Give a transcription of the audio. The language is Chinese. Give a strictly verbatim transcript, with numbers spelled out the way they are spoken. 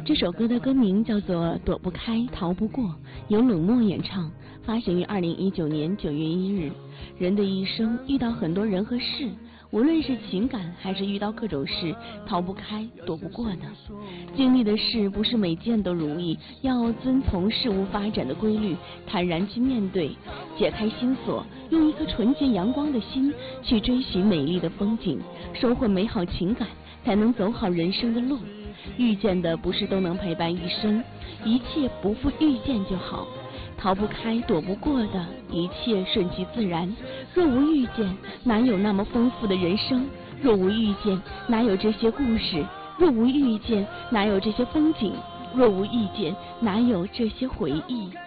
这首歌的歌名叫做《躲不开逃不过》，由冷漠演唱，发行于二零一九年九月一日。人的一生遇到很多人和事，无论是情感还是遇到各种事，逃不开躲不过的。经历的事不是每件都如意，要遵从事物发展的规律，坦然去面对，解开心锁，用一颗纯洁阳光的心去追寻美丽的风景，收获美好情感，才能走好人生的路。遇见的不是都能陪伴一生，一切不负遇见就好。逃不开躲不过的，一切顺其自然。若无遇见，哪有那么丰富的人生？若无遇见，哪有这些故事？若无遇见，哪有这些风景？若无遇见，哪有这些回忆？